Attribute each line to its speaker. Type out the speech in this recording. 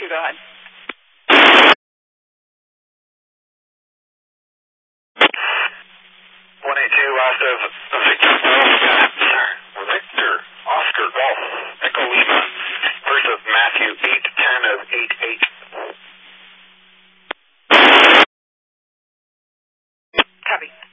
Speaker 1: go ahead.
Speaker 2: 182, last of Victor Golf, Victor Oscar Golf, Echo Lima, first of Matthew 810 of 88.
Speaker 1: Copy.